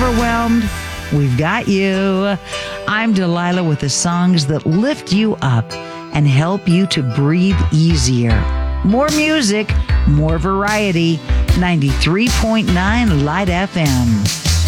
overwhelmed? We've got you. I'm Delilah with the songs that lift you up and help you to breathe easier. More music, more variety. 93.9 Light FM.